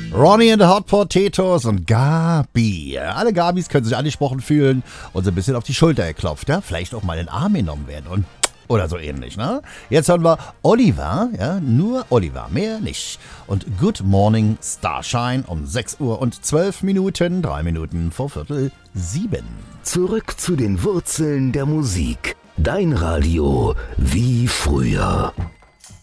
Ronnie and the Hot Potatoes und Gabi. Alle Gabis können sich angesprochen fühlen und so ein bisschen auf die Schulter geklopft. Ja? Vielleicht auch mal in den Arm genommen werden und oder so ähnlich. Ne? Jetzt hören wir Oliver, ja, nur Oliver, mehr nicht. Und Good Morning Starshine um 6 Uhr und 12 Minuten, 3 Minuten vor 6:15. Zurück zu den Wurzeln der Musik. Dein Radio wie früher.